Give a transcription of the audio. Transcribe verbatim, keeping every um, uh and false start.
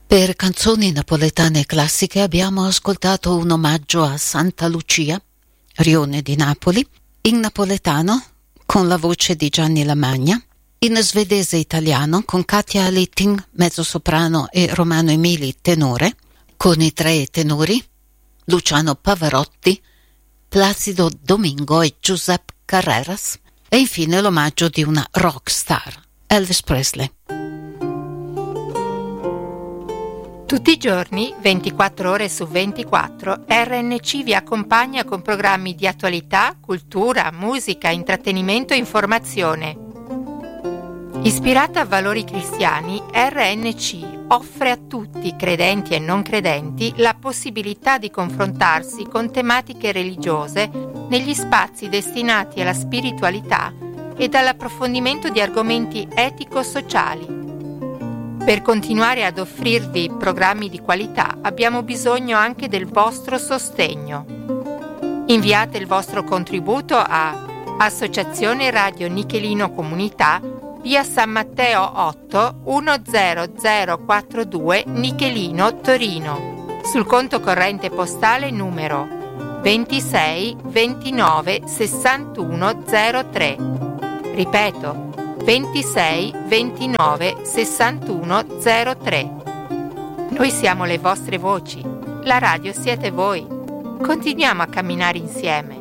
Per canzoni napoletane classiche abbiamo ascoltato un omaggio a Santa Lucia, rione di Napoli, in napoletano con la voce di Gianni Lamagna, in svedese italiano con Katia Litting, mezzosoprano, e Romano Emili, tenore, con i tre tenori, Luciano Pavarotti, Placido Domingo e Giuseppe Carreras, e infine l'omaggio di una rock star, Elvis Presley. Tutti i giorni, ventiquattro ore su ventiquattro, R N C vi accompagna con programmi di attualità, cultura, musica, intrattenimento e informazione. Ispirata a valori cristiani, R N C offre a tutti, credenti e non credenti, la possibilità di confrontarsi con tematiche religiose negli spazi destinati alla spiritualità e all'approfondimento di argomenti etico-sociali. Per continuare ad offrirvi programmi di qualità abbiamo bisogno anche del vostro sostegno. Inviate il vostro contributo a Associazione Radio Nichelino Comunità, via San Matteo otto uno zero zero quattro due, Nichelino, Torino, sul conto corrente postale numero ventisei ventinove sessantuno zero tre. Ripeto, ventisei ventinove sessantuno zero tre. Noi siamo le vostre voci, la radio siete voi. Continuiamo a camminare insieme.